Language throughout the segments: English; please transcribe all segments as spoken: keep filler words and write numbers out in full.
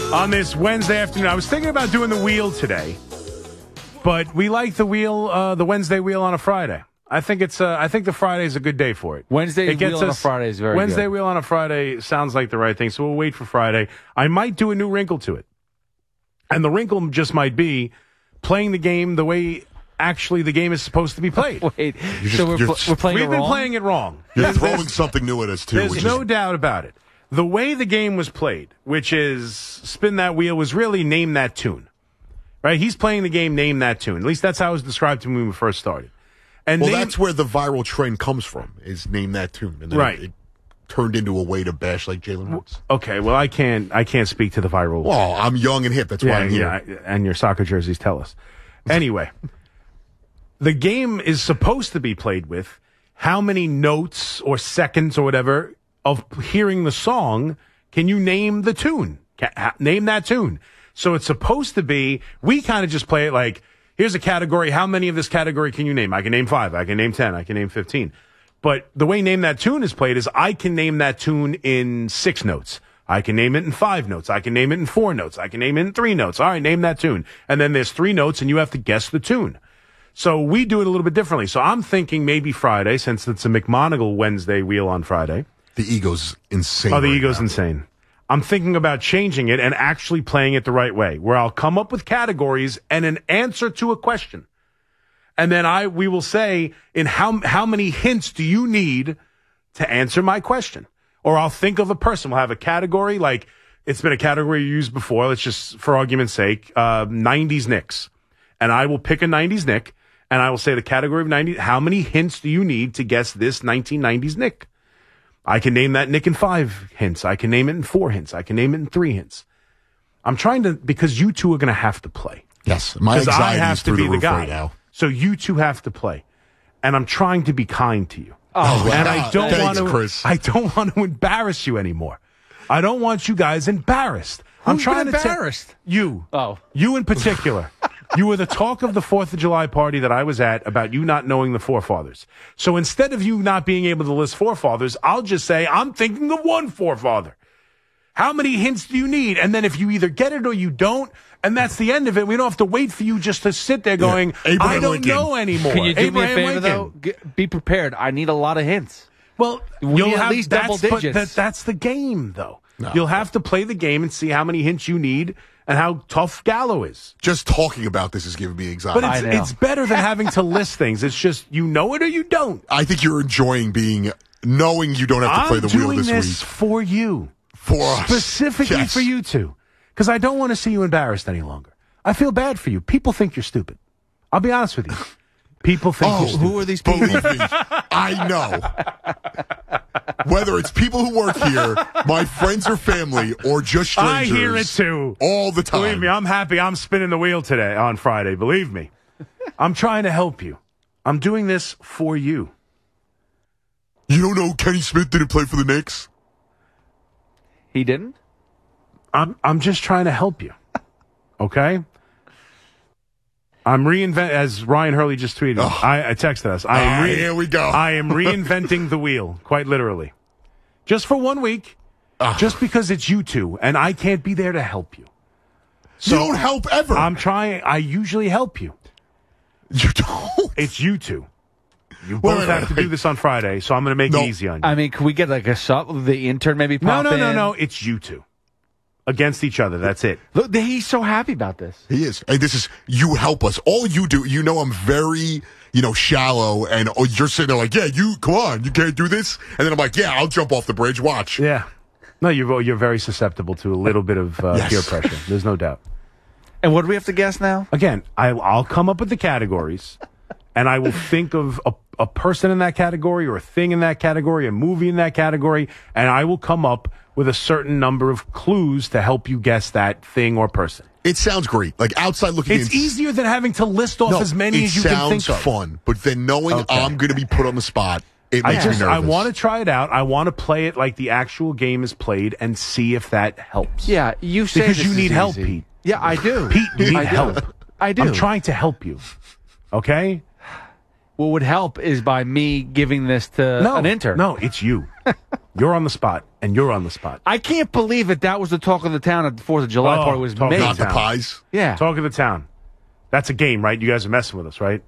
on this Wednesday afternoon. I was thinking about doing the wheel today, but we like the wheel, uh, the Wednesday wheel on a Friday. I think it's. Uh, I think the Friday is a good day for it. Wednesday it gets wheel on a us, Friday is very Wednesday good. wheel on a Friday sounds like the right thing, so we'll wait for Friday. I might do a new wrinkle to it, and the wrinkle just might be playing the game the way actually the game is supposed to be played. Wait, just- so we're, you're- pl- we're playing We've it been wrong? playing it wrong. You're There's- throwing there's- something new at us, too. There's which no is, doubt about it. The way the game was played, which is spin that wheel, was really name that tune. Right? He's playing the game, name that tune. At least that's how it was described to me when we first started. And well, name, that's where the viral trend comes from, is name that tune. And then Right. it, it turned into a way to bash like Jalen Hurts. okay, well, I can't I can't speak to the viral. Well, I'm young and hip. That's why yeah, I'm here. yeah, and your soccer jerseys tell us. Anyway, the game is supposed to be played with how many notes or seconds or whatever of hearing the song can you name the tune? Ca- ha- Name that tune. So it's supposed to be, we kind of just play it like, here's a category. How many of this category can you name? I can name five. I can name ten. I can name fifteen. But the way Name That Tune is played is I can name that tune in six notes. I can name it in five notes. I can name it in four notes. I can name it in three notes. All right, name that tune. And then there's three notes and you have to guess the tune. So we do it a little bit differently. So I'm thinking maybe Friday, since it's a McMonigle Wednesday wheel on Friday. The ego's insane. Oh, the right ego's now. insane. I'm thinking about changing it and actually playing it the right way, where I'll come up with categories and an answer to a question. And then I we will say, in how how many hints do you need to answer my question? Or I'll think of a person. We'll have a category, like it's been a category you used before. Let's just, for argument's sake, uh, nineties Knicks. And I will pick a nineties Knick, and I will say the category of nineties, how many hints do you need to guess this nineteen nineties Knick? I can name that Knick in five hints. I can name it in four hints. I can name it in three hints. I'm trying to, because you two are going to have to play. Yes, my Because I anxiety have is to through be the the roof guy. right now. So you two have to play. And I'm trying to be kind to you. Oh, and wow. I don't Thanks, want to Chris. I don't want to embarrass you anymore. I don't want you guys embarrassed. I'm Who's trying been to ta- embarrassed? you. Oh. You in particular. You were the talk of the fourth of July party that I was at about you not knowing the forefathers. So instead of you not being able to list forefathers, I'll just say, I'm thinking of one forefather. How many hints do you need? And then if you either get it or you don't, and that's the end of it, we don't have to wait for you just to sit there going, Yeah. Abraham I don't Lincoln. know anymore. Can you do Abraham me a favor, Lincoln. though? Get, be prepared. I need a lot of hints. Well, We you'll need at have least that's, double but digits. That, that's the game, though. No. You'll have to play the game and see how many hints you need and how tough Gallo is. Just talking about this is giving me anxiety. But I it's, know. it's better than having to list things. It's just you know it or you don't. I think you're enjoying being, knowing you don't have to I'm play the wheel doing this, this week. for you. For us. Specifically Yes. for you two. Because I don't want to see you embarrassed any longer. I feel bad for you. People think you're stupid. I'll be honest with you. People think Oh, you're stupid. Who are these people? Believe me, I know. Whether it's people who work here, my friends or family, or just I strangers. hear it too. All the time. Believe me, I'm happy I'm spinning the wheel today on Friday. Believe me. I'm trying to help you. I'm doing this for you. You don't know Kenny Smith didn't play for the Knicks? He didn't? I'm I'm just trying to help you. Okay? I'm reinvent as Ryan Hurley just tweeted. Oh. I, I texted us. I am Ah, re- here we go. I am reinventing the wheel, quite literally. Just for one week. Ah. Just because it's you two, and I can't be there to help you. you don't help ever. I'm trying. I usually help you. you don't. It's you two. You Wait, both wait, have wait, to wait. do this on Friday, so I'm going to make No. it easy on you. I mean, can we get like a shot with the intern maybe no, pop no, no, in? no. It's you two against each other. That's it. Look, he's so happy about this. He is. Hey, this is, you help us. All you do, you know I'm very, you know, shallow, and oh, you're sitting there like, yeah, you, come on, you can't do this? And then I'm like, yeah, I'll jump off the bridge, watch. Yeah. No, you're you're very susceptible to a little bit of uh, Yes. peer pressure. There's no doubt. And what do we have to guess now? Again, I, I'll come up with the categories, and I will think of a, a person in that category or a thing in that category, a movie in that category, and I will come up with a certain number of clues to help you guess that thing or person. It sounds great. Like, outside looking It's in. easier than having to list off No, as many it as you can think sounds of. fun, but then knowing Okay. I'm going to be put on the spot, it I makes just me I nervous. want to try it out. I want to play it like the actual game is played and see if that helps. Yeah, you say Because this you is need help, easy. Pete. Yeah, I do. Pete, you need I do. help. I do. I'm trying to help you. Okay? what would help is by me giving this to No, an intern. no, it's you. You're on the spot, and you're on the spot. I can't believe that that was the talk of the town at the Fourth of July Oh, party was talk me. of Not the town. pies. Yeah. Talk of the town. That's a game, right? You guys are messing with us, right?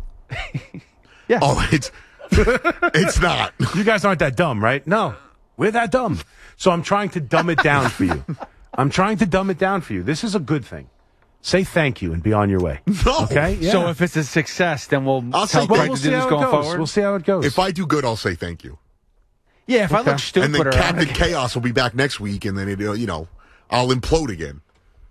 yeah. Oh, it's it's not. You guys aren't that dumb, right? No, we're that dumb. So I'm trying to dumb it down for you. I'm trying to dumb it down for you. This is a good thing. Say thank you and be on your way. No. Okay? Yeah. So if it's a success, then we'll I'll tell say- well, Craig we'll to see do this how it going goes. forward. We'll see how it goes. If I do good, I'll say thank you. yeah, if I Okay. look stupid And then or Captain Chaos will be back next week, and then it, uh, you know, I'll implode again.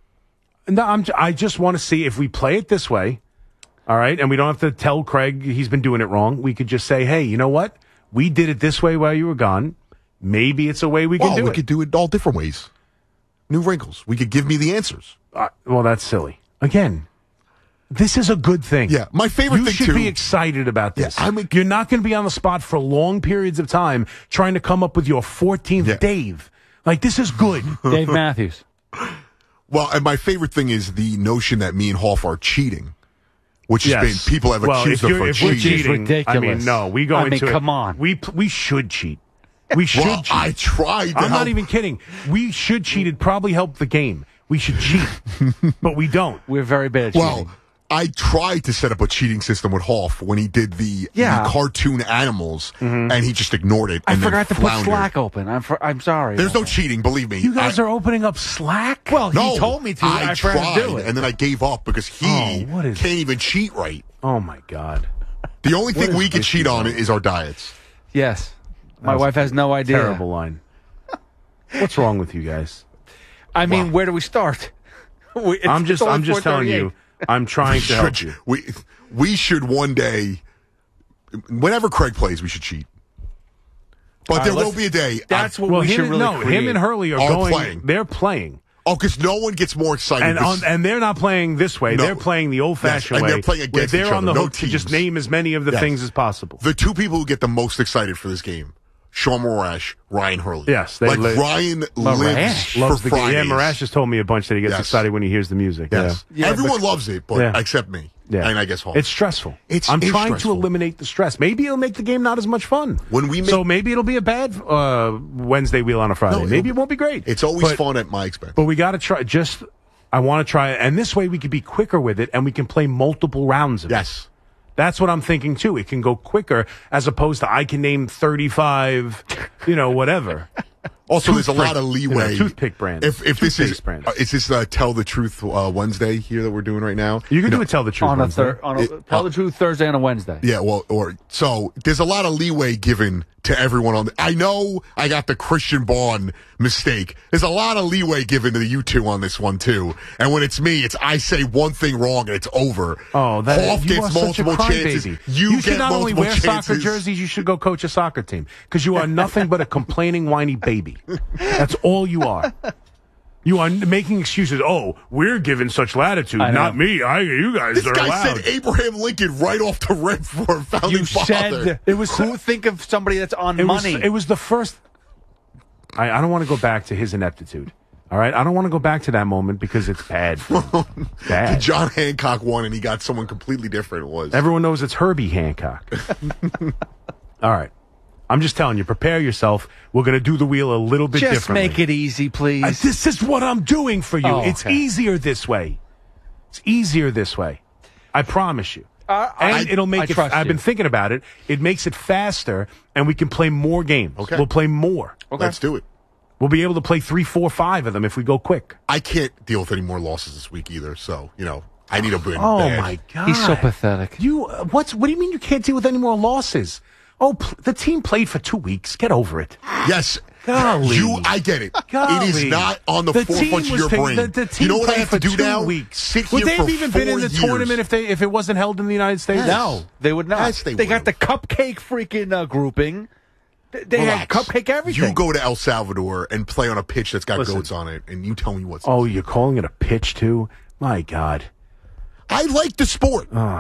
No, I'm, I just want to see if we play it this way, all right, and we don't have to tell Craig he's been doing it wrong. We could just say, hey, you know what? We did it this way while you were gone. Maybe it's a way we can Well, do we it. could do it all different ways. New wrinkles. We could give me the answers. Uh, well, that's silly. Again, this is a good thing. Yeah, my favorite you thing, should too- be excited about this. Yeah, I'm a- You're not going to be on the spot for long periods of time trying to come up with your fourteenth Yeah. Dave. Like, this is good. Dave Matthews. Well, and my favorite thing is the notion that me and Hoff are cheating, which has Yes. been people have well, accused if us you're, for if we're cheating. cheating, ridiculous. I mean, no, we go I mean, into it. come on. We p- we should cheat. We should Well, cheat. I tried. To I'm help. not even kidding. We should cheat. It'd probably help the game. We should cheat, but we don't. We're very bad at Well, cheating. I tried to set up a cheating system with Hoff when he did the, Yeah. the cartoon animals, Mm-hmm. and he just ignored it. I and then forgot to put floundered. Slack open. I'm for, I'm sorry. There's no about that. cheating, believe me. You guys I, are opening up Slack. Well, no, he told me to. I, I, forgot tried, to do it. and then I gave up because he Oh, what is- can't even cheat right. Oh my God. The only What thing is we can this cheat you on doing? is our diets. Yes. My was wife has no idea. Terrible line. What's wrong with you guys? I mean, Wow. where do we start? We- it's- I'm just it's only I'm just telling you. I'm trying to help Should- you. we we should one day, whenever Craig plays, we should cheat. But All there right, will be a day. That's I- what Well, we him should and, really no, create. him and Hurley are, Are going. playing. They're playing, oh, because no one gets more excited. and because- on, and they're not playing this way. No. they're playing the old-fashioned Yes, and way. they're playing where against they're each on the other, no hook to just teams. name as many of the Yes. things as possible. the two people who get the most excited for this game, Sean Morash, Ryan Hurley. Yes, they like li- Ryan lives Morash for Loves the game. Fridays. Yeah, Marash has told me a bunch that he gets Yes. excited when he hears the music. Yes, Yeah, everyone loves it, but Yeah. except me. Yeah. And I guess Hall. It's stressful. It's- I'm it's trying stressful. to eliminate the stress. Maybe it'll make the game not as much fun. When we make- so maybe it'll be a bad uh, Wednesday wheel on a Friday. No, maybe it'll- it won't be great. It's always But- fun at my expense. But we got to try. Just I want to try it, and this way we could be quicker with it, and we can play multiple rounds of it. Yes. That's what I'm thinking too. It can go quicker as opposed to I can name thirty-five, you know, whatever. Also, there's a Toothpick, lot of you know, leeway. toothpick brands, If if this is toothpaste brands. uh, is this uh, Tell the Truth uh, Wednesday here that we're doing right now? You can know, do a tell the truth on a Wednesday. third, on a, It- tell uh, the truth Thursday and a Wednesday. Yeah, well, or so there's a lot of leeway given to everyone on. The, I know I got the Christian Bond mistake. There's a lot of leeway given to you two on this one too. And when it's me, it's I say one thing wrong and it's over. Oh, that Hoff you gets are such a multiple crybaby. chances. You, should get not only multiple wear chances. soccer jerseys, you should go coach a soccer team because you are nothing but a complaining, whiny baby. That's all you are. You are making excuses. Oh, we're given such latitude. I know. Not me. I. You guys This are guy allowed. said Abraham Lincoln right off the rip for a founding You father. said It was- who think of somebody that's on it was, money. it was the first. I, I don't want to go back to his ineptitude. All right, I don't want to go back to that moment because it's bad. bad. John Hancock won and he got someone completely different. It was. Everyone knows it's Herbie Hancock. All right. I'm just telling you, prepare yourself. We're going to do the wheel a little bit Just differently. make it easy, please. Uh, this is what I'm doing for you. Oh, It's okay. easier this way. It's easier this way. I promise you. Uh, and I- it'll make I it. trust I've you. been thinking about it. It makes it faster, and we can play more games. Okay. We'll play more. Okay. Let's do it. We'll be able to play three, four, five of them if we go quick. I can't deal with any more losses this week either. So you know, I need a win. Oh bad. my God! He's so pathetic. You uh, what's? What do you mean you can't deal with any more losses? Oh, pl- the team played for two weeks. Get over it. Yes. Golly. You, I get it. Golly. It is not on the, The forefront team of your was picked- brain. the- the team you know what I played have to for do two now? weeks. Sit Would here they have for even been in four the years. tournament if they if it wasn't held in the United States? No, they would not. Yes, they they got would've. the cupcake freaking uh, grouping. They, they had Relax. cupcake everything. You go to El Salvador and play on a pitch that's got Listen. goats on it, and you tell me what's. Oh, you're calling it a pitch too? My God. I like the sport.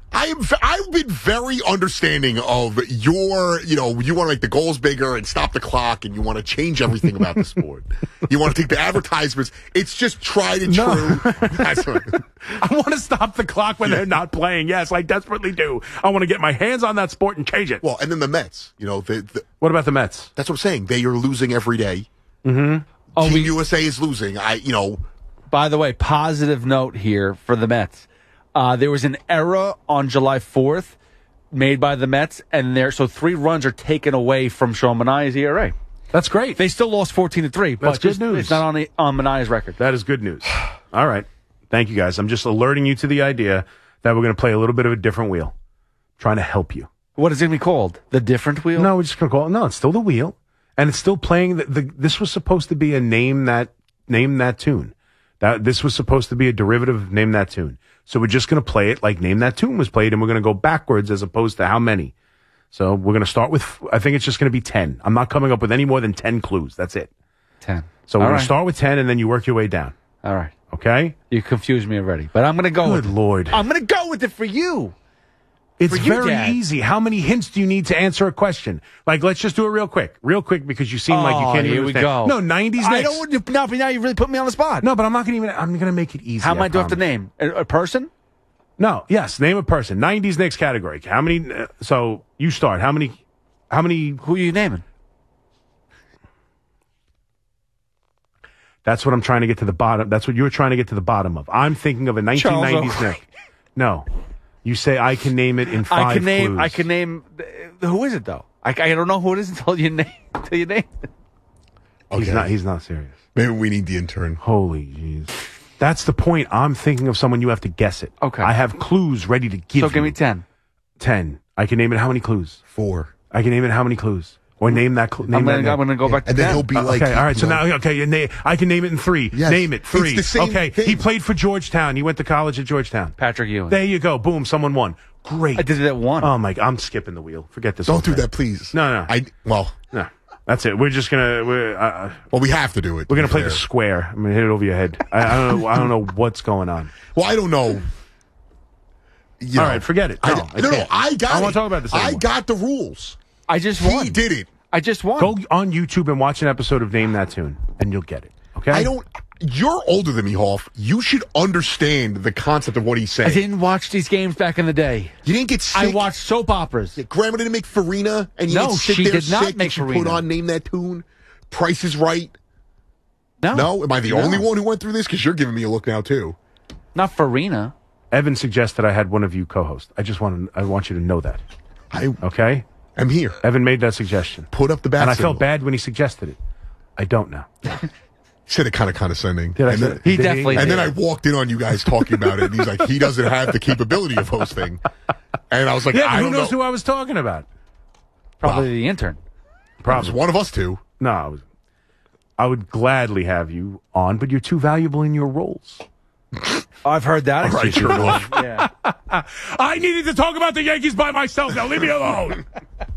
I am. I've been very understanding of your. You know, you want to make the goals bigger and stop the clock, and you want to change everything about the sport. You want to take the advertisements. It's just tried and No. true. That's what, I want to stop the clock when they're not playing. Yes, I desperately do. I want to get my hands on that sport and change it. well, and then the Mets. You know, the, the, What about the Mets? that's what I'm saying. They are losing every day. Oh, Team we, U S A is losing. I. You know. by the way, positive note here for the Mets. Uh, there was an error on July fourth made by the Mets, and there so three runs are taken away from Sean Manaea's E R A. That's great. They still lost fourteen to three, but That's good just- news. It's not on the, on Manaea's record. That is good news. All right. Thank you, guys. I'm just alerting you to the idea that we're going to play a little bit of a different wheel. Trying to help you. What is it going to be called? The different wheel? No, we're just going to call it. No, it's still the wheel. And it's still playing. The, the, this was supposed to be a name that, name that tune. That This was supposed to be a derivative of Name That Tune. So we're just going to play it like Name That Tune was played, and we're going to go backwards as opposed to how many. So we're going to start with, I think it's just going to be ten. I'm not coming up with any more than ten clues. That's it. ten. So we're All going right. to start with ten, and then you work your way down. All right. Okay? You confused me already, but I'm going to go Good with it. Lord. I'm going to go with it for you. It's For you, very Dad. easy. How many hints do you need to answer a question? Like, let's just do it real quick. Real quick, because you seem like you Oh, can't even here we understand. go. No, nineties I Knicks. don't want to. No, but now you really put me on the spot. No, but I'm not going to even, I'm going to make it easy. How am I do have to promise. name? A, a person? No, yes, name a person. nineties Knicks category. How many, uh, so you start. How many, how many, Who are you naming? that's what I'm trying to get to the bottom. That's what you're trying to get to the bottom of. I'm thinking of a nineteen nineties Charles Knicks. No. You say I can name it in five I can name. clues. I can name. uh, Who is it though? I, I don't know who it is until you name. Until you name. it. He's Okay. not, he's not serious. Maybe we need the intern. Holy jeez. That's the point. I'm thinking of someone you have to guess it. Okay. I have clues ready to give So you. give me ten. ten. I can name it how many clues? Four. I can name it how many clues? Or name that clue. Name I'm that gonna. name. I'm gonna go back to And then ten. he'll be Uh, like. okay, all right. So you know, now, okay, you na- I can name it in three. Yes. Name it It's three. the same okay, thing. he played for Georgetown. He went to college at Georgetown. Patrick Ewing. There you go. Boom. Someone won. Great. I did it at one. Oh my! I'm skipping the wheel. Forget this. whole Don't do thing. that, please. No, no. I well, No. That's it. We're just gonna. We're, uh, well, we have to do it. we're gonna to be play the fair. square. I'm gonna hit it over your head. I, I don't know. I don't know what's going on. Well, I don't know. You All know, right, forget it. I, No, no, I no, can't. I got I don't it. wanna talk about this I anymore. got the rules. I just He won. did it. I just won. Go on YouTube and watch an episode of Name That Tune, and you'll get it. Okay. I don't. You're older than me, Hoff. You should understand the concept of what he's I saying. didn't watch these games back in the day. You didn't get sick. I watched soap operas. Grandma didn't make Farina, and you No, didn't sit she there did not sick make and she put Farina. on Name That Tune. Price is Right. No, No, am I the No. only one who went through this? Because you're giving me a look now too. Not Farina. Evan suggested I had one of you co-host. I just want to, I want you to know that. I Okay. am here. Evan made that suggestion, Put up the bat and I symbol. felt bad when he suggested it. I don't know. He said it kind of condescending. Did I and say- then, He Did definitely and did. then I walked in on you guys talking about it, and he's like, he doesn't have the capability of hosting. And I was like, Yeah, I who don't knows know. who I was talking about? Probably Wow. the intern. It was Probably. one of us two. No, I, was, I would gladly have you on, but you're too valuable in your roles. I've heard that. Right, sure enough. Yeah. I needed to talk about the Yankees by myself. Now leave me alone.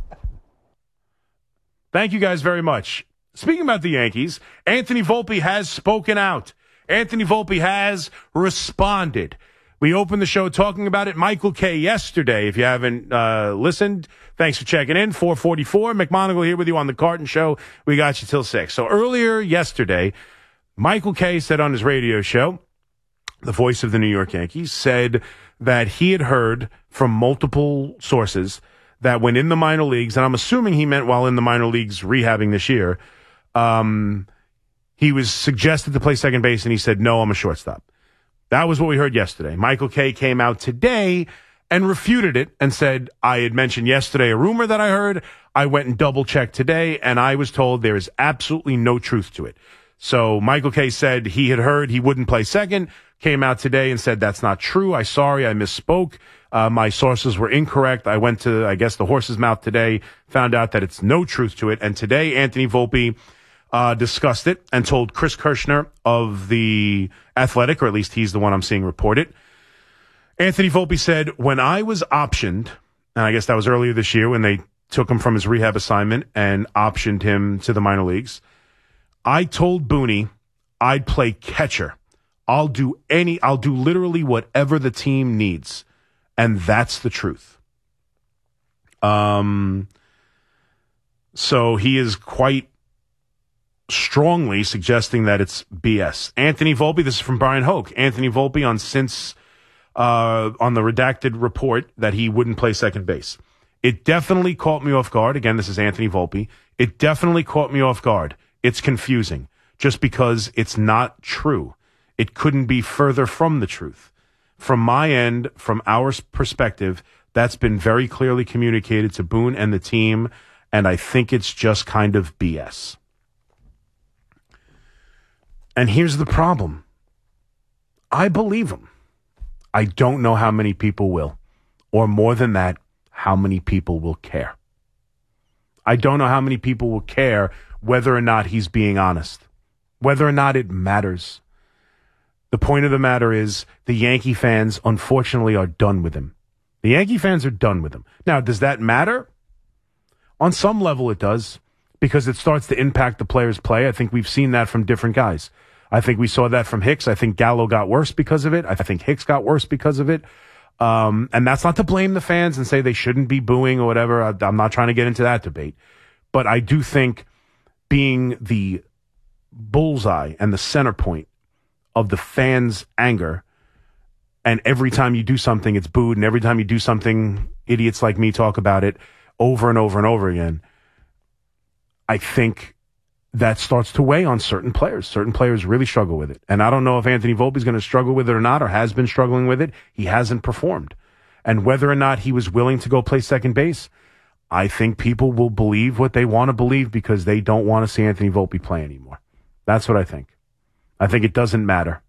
Thank you guys very much. Speaking about the Yankees, Anthony Volpe has spoken out. Anthony Volpe has responded. We opened the show talking about it. Michael Kay yesterday. If you haven't uh, listened, thanks for checking in. four forty-four. McMonagle here with you on the Carton Show. We got you till six. So earlier yesterday, Michael Kay said on his radio show, the voice of the New York Yankees, said that he had heard from multiple sources that when in the minor leagues, and I'm assuming he meant while in the minor leagues rehabbing this year, um, he was suggested to play second base, and he said, no, I'm a shortstop. That was what we heard yesterday. Michael Kay came out today and refuted it and said, I had mentioned yesterday a rumor that I heard. I went and double-checked today, and I was told there is absolutely no truth to it. So Michael Kay said he had heard he wouldn't play second, came out today and said, that's not true. I sorry, I misspoke. Uh, my sources were incorrect. I went to, I guess, the horse's mouth today, found out that it's no truth to it. And today, Anthony Volpe uh, discussed it and told Chris Kirshner of The Athletic, or at least he's the one I'm seeing report it. Anthony Volpe said, when I was optioned, and I guess that was earlier this year when they took him from his rehab assignment and optioned him to the minor leagues, I told Booney I'd play catcher. I'll do any, I'll do literally whatever the team needs. And that's the truth. Um, so he is quite strongly suggesting that it's B S. Anthony Volpe, this is from Brian Hoke. Anthony Volpe on since uh, on the redacted report that he wouldn't play second base. It definitely caught me off guard. Again, this is Anthony Volpe. It definitely caught me off guard. It's confusing just because it's not true. It couldn't be further from the truth. From my end, from our perspective, that's been very clearly communicated to Boone and the team, and I think it's just kind of B S. And here's the problem. I believe him. I don't know how many people will, or more than that, how many people will care. I don't know how many people will care whether or not he's being honest, whether or not it matters. The point of the matter is the Yankee fans, unfortunately, are done with him. The Yankee fans are done with him. Now, does that matter? On some level, it does, because it starts to impact the players' play. I think we've seen that from different guys. I think we saw that from Hicks. I think Gallo got worse because of it. I think Hicks got worse because of it. Um, and that's not to blame the fans and say they shouldn't be booing or whatever. I, I'm not trying to get into that debate. But I do think being the bullseye and the center point of the fans' anger, and every time you do something, it's booed, and every time you do something, idiots like me talk about it over and over and over again, I think that starts to weigh on certain players. Certain players really struggle with it. And I don't know if Anthony Volpe is going to struggle with it or not, or has been struggling with it. He hasn't performed. And whether or not he was willing to go play second base, I think people will believe what they want to believe because they don't want to see Anthony Volpe play anymore. That's what I think. I think it doesn't matter.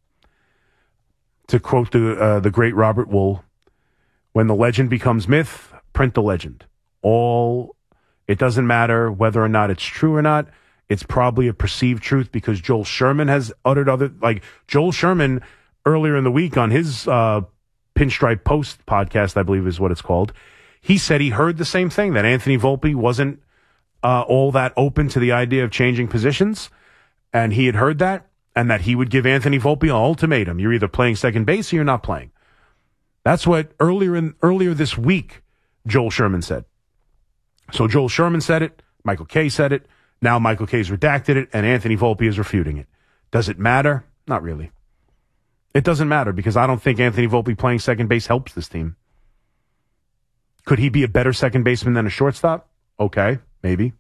To quote the uh, the great Robert Wool, when the legend becomes myth, print the legend. All, it doesn't matter whether or not it's true or not. It's probably a perceived truth because Joel Sherman has uttered other, like Joel Sherman earlier in the week on his uh, Pinstripe Post podcast, I believe is what it's called. He said he heard the same thing, that Anthony Volpe wasn't uh, all that open to the idea of changing positions. And he had heard that, and that he would give Anthony Volpe an ultimatum. You're either playing second base or you're not playing. That's what earlier in earlier this week, Joel Sherman said. So Joel Sherman said it, Michael Kay said it, now Michael Kay's redacted it, and Anthony Volpe is refuting it. Does it matter? Not really. It doesn't matter because I don't think Anthony Volpe playing second base helps this team. Could he be a better second baseman than a shortstop? Okay, maybe.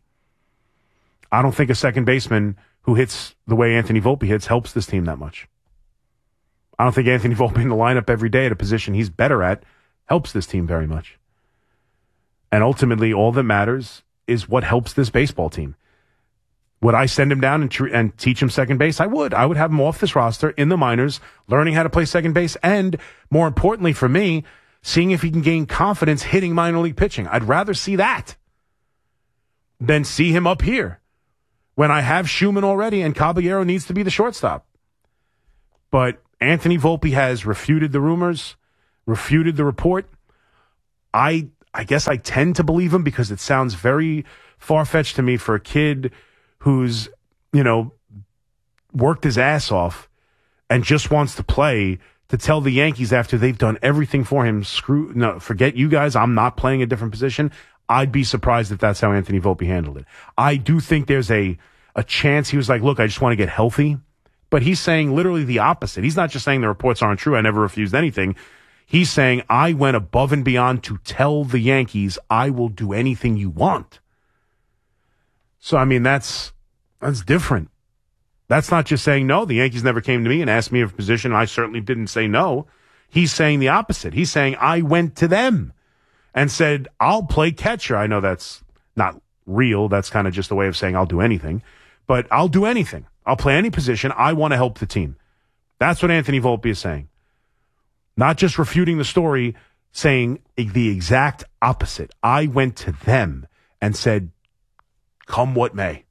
I don't think a second baseman who hits the way Anthony Volpe hits helps this team that much. I don't think Anthony Volpe in the lineup every day at a position he's better at helps this team very much. And ultimately, all that matters is what helps this baseball team. Would I send him down and, tr- and teach him second base? I would. I would have him off this roster in the minors, learning how to play second base, and more importantly for me, seeing if he can gain confidence hitting minor league pitching. I'd rather see that than see him up here when I have Schumann already and Caballero needs to be the shortstop. But Anthony Volpe has refuted the rumors, refuted the report. I I guess I tend to believe him because it sounds very far-fetched to me for a kid who's, you know, worked his ass off and just wants to play to tell the Yankees after they've done everything for him, screw, no, forget you guys, I'm not playing a different position. I'd be surprised if that's how Anthony Volpe handled it. I do think there's a, a chance he was like, look, I just want to get healthy. But he's saying literally the opposite. He's not just saying the reports aren't true. I never refused anything. He's saying I went above and beyond to tell the Yankees I will do anything you want. So, I mean, that's that's different. That's not just saying no. The Yankees never came to me and asked me a position. I certainly didn't say no. He's saying the opposite. He's saying I went to them and said, I'll play catcher. I know that's not real. That's kind of just a way of saying I'll do anything. But I'll do anything. I'll play any position. I want to help the team. That's what Anthony Volpe is saying. Not just refuting the story, saying the exact opposite. I went to them and said, come what may.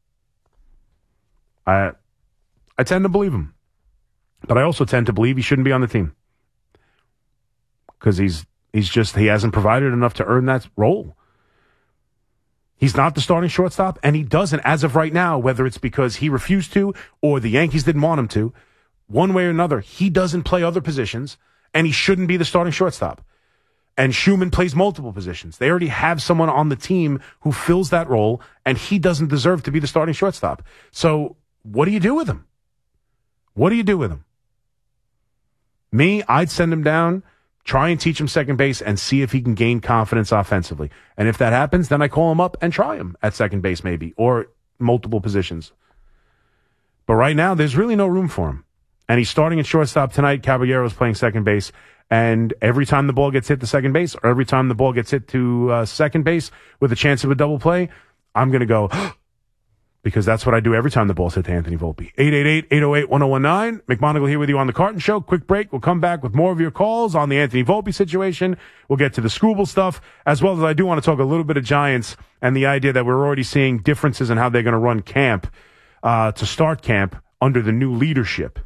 I I tend to believe him. But I also tend to believe he shouldn't be on the team. Because he's he's just, he hasn't provided enough to earn that role. He's not the starting shortstop, and he doesn't as of right now, whether it's because he refused to or the Yankees didn't want him to. One way or another, he doesn't play other positions, and he shouldn't be the starting shortstop. And Schumann plays multiple positions. They already have someone on the team who fills that role, and he doesn't deserve to be the starting shortstop. So what do you do with him? What do you do with him? Me, I'd send him down, try and teach him second base, and see if he can gain confidence offensively. And if that happens, then I call him up and try him at second base maybe, or multiple positions. But right now, there's really no room for him. And he's starting at shortstop tonight. Caballero's playing second base. And every time the ball gets hit to second base, or every time the ball gets hit to uh, second base with a chance of a double play, I'm going to go, because that's what I do every time the ball's hit to Anthony Volpe. eight eight eight, eight oh eight, one oh one nine. McMonagle here with you on The Carton Show. Quick break. We'll come back with more of your calls on the Anthony Volpe situation. We'll get to the Scooble stuff, as well as I do want to talk a little bit of Giants and the idea that we're already seeing differences in how they're going to run camp uh, to start camp under the new leadership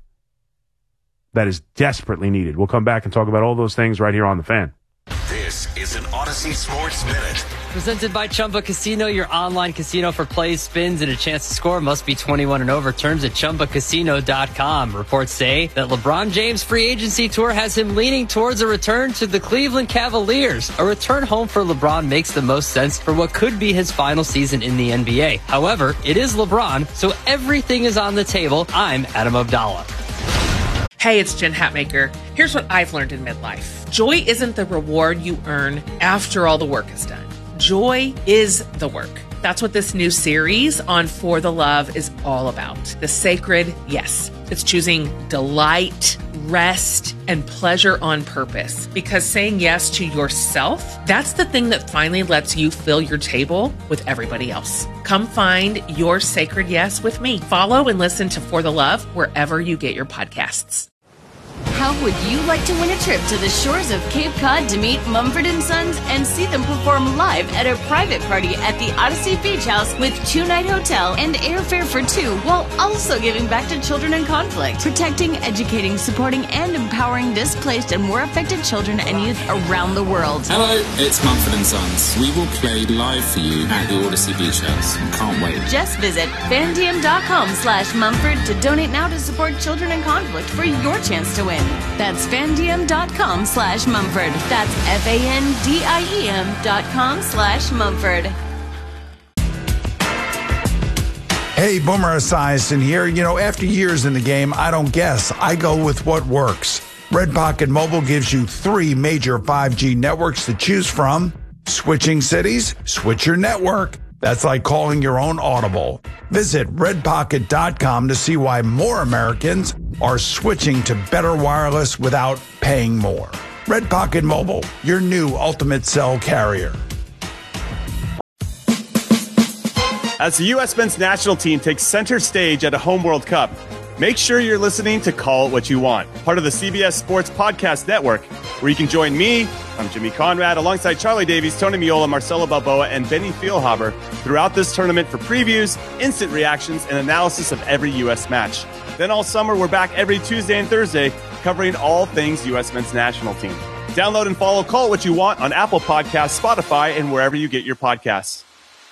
that is desperately needed. We'll come back and talk about all those things right here on The Fan. This is an Odyssey Sports Minute. Presented by Chumba Casino, your online casino for plays, spins, and a chance to score. Must be twenty-one and over. Terms at chumba casino dot com. Reports say that LeBron James' free agency tour has him leaning towards a return to the Cleveland Cavaliers. A return home for LeBron makes the most sense for what could be his final season in the N B A. However, it is LeBron, so everything is on the table. I'm Adam Abdallah. Hey, it's Jen Hatmaker. Here's what I've learned in midlife. Joy isn't the reward you earn after all the work is done. Joy is the work. That's what this new series on For the Love is all about. The sacred yes. It's choosing delight, rest, and pleasure on purpose. Because saying yes to yourself, that's the thing that finally lets you fill your table with everybody else. Come find your sacred yes with me. Follow and listen to For the Love wherever you get your podcasts. How would you like to win a trip to the shores of Cape Cod to meet Mumford and Sons and see them perform live at a private party at the Odyssey Beach House with two-night hotel and airfare for two, while also giving back to children in conflict, protecting, educating, supporting, and empowering displaced and war affected children and youth around the world? Hello, it's Mumford and Sons. We will play live for you at the Odyssey Beach House. Can't wait. Just visit fandm.com slash Mumford to donate now to support children in conflict for your chance to win. That's fandiem.com slash Mumford. That's F-A-N-D-I-E-M dot com slash Mumford. Hey, Boomer Esiason here. You know, after years in the game, I don't guess. I go with what works. Red Pocket Mobile gives you three major five G networks to choose from. Switching cities, switch your network. That's like calling your own Audible. Visit red pocket dot com to see why more Americans are switching to better wireless without paying more. Red Pocket Mobile, your new ultimate cell carrier. As the U S men's national team takes center stage at a home World Cup, make sure you're listening to Call It What You Want, part of the C B S Sports Podcast Network, where you can join me, I'm Jimmy Conrad, alongside Charlie Davies, Tony Miola, Marcelo Balboa, and Benny Feilhaber throughout this tournament for previews, instant reactions, and analysis of every U S match. Then all summer, we're back every Tuesday and Thursday covering all things U S men's national team. Download and follow Call It What You Want on Apple Podcasts, Spotify, and wherever you get your podcasts.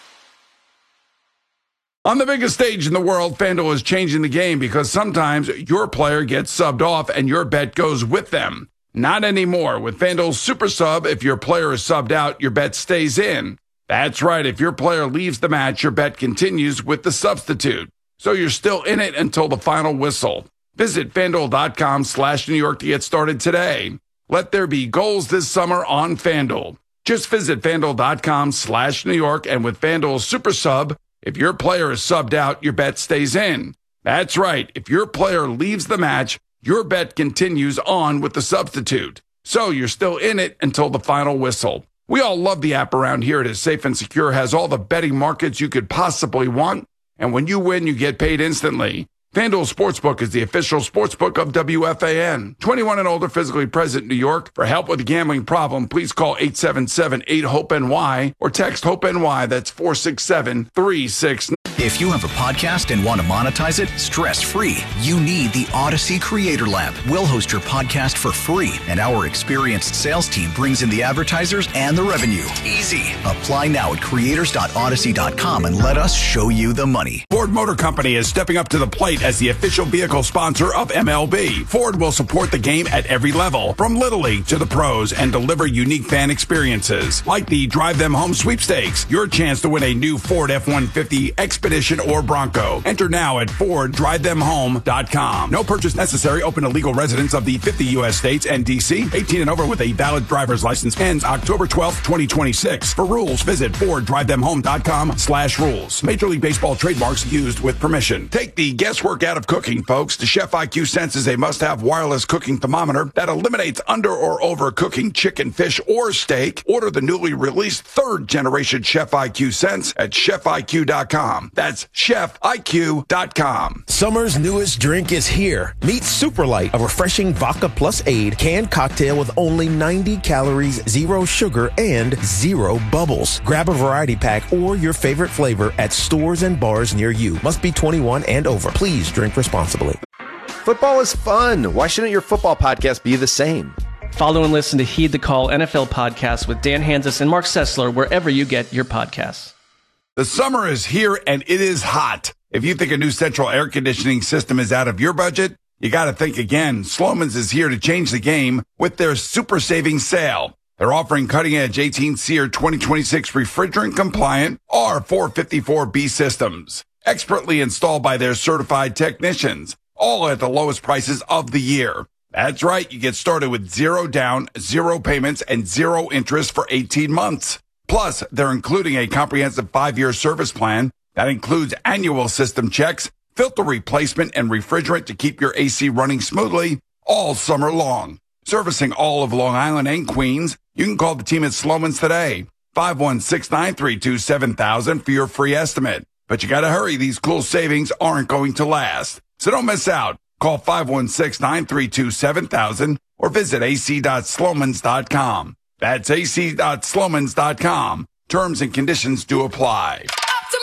On the biggest stage in the world, FanDuel is changing the game because sometimes your player gets subbed off and your bet goes with them. Not anymore. With FanDuel's Super Sub, if your player is subbed out, your bet stays in. That's right. If your player leaves the match, your bet continues with the substitute. So you're still in it until the final whistle. Visit FanDuel.com slash New York to get started today. Let there be goals this summer on FanDuel. Just visit FanDuel.com slash New York, and with FanDuel's Super Sub, if your player is subbed out, your bet stays in. That's right. If your player leaves the match, your bet continues on with the substitute. So you're still in it until the final whistle. We all love the app around here. It is safe and secure, has all the betting markets you could possibly want. And when you win, you get paid instantly. FanDuel Sportsbook is the official sportsbook of W F A N. twenty-one and older, physically present in New York. For help with a gambling problem, please call eight seven seven, eight, HOPE-N Y or text HOPE-N Y. That's four six seven, three six nine. If you have a podcast and want to monetize it stress-free, you need the Odyssey Creator Lab. We'll host your podcast for free, and our experienced sales team brings in the advertisers and the revenue. Easy. Apply now at creators dot odyssey dot com and let us show you the money. Ford Motor Company is stepping up to the plate as the official vehicle sponsor of M L B. Ford will support the game at every level, from Little League to the pros, and deliver unique fan experiences, like the Drive Them Home sweepstakes, your chance to win a new Ford F one fifty Expedition or Bronco. Enter now at ford drive them home dot com. No purchase necessary. Open to legal residents of the fifty U S states and D C. eighteen and over with a valid driver's license. Ends October twelfth, twenty twenty-six. For rules, visit ford drive them home dot com slash rules. Major League Baseball trademarks used with permission. Take the guesswork out of cooking, folks. The Chef I Q Sense is a must-have wireless cooking thermometer that eliminates under or over cooking chicken, fish, or steak. Order the newly released third generation Chef I Q Sense at chef I Q dot com. That's chef I Q dot com. Summer's newest drink is here. Meet Super Light, a refreshing vodka plus aid canned cocktail with only ninety calories, zero sugar, and zero bubbles. Grab a variety pack or your favorite flavor at stores and bars near you. Must be twenty-one and over. Please drink responsibly. Football is fun. Why shouldn't your football podcast be the same? Follow and listen to Heed the Call N F L podcast with Dan Hanzus and Mark Sessler wherever you get your podcasts. The summer is here and it is hot. If you think a new central air conditioning system is out of your budget, you got to think again. Sloman's is here to change the game with their super savings sale. They're offering cutting-edge eighteen SEER twenty twenty-six refrigerant-compliant R four fifty-four B systems, expertly installed by their certified technicians, all at the lowest prices of the year. That's right. You get started with zero down, zero payments, and zero interest for eighteen months. Plus, they're including a comprehensive five-year service plan that includes annual system checks, filter replacement, and refrigerant to keep your A C running smoothly all summer long. Servicing all of Long Island and Queens, you can call the team at Sloman's today, five one six, nine three two, seven thousand for your free estimate. But you got to hurry. These cool savings aren't going to last. So don't miss out. Call five one six, nine three two, seven thousand or visit a c dot slomans dot com. That's a c dot slomans dot com. Terms and conditions do apply.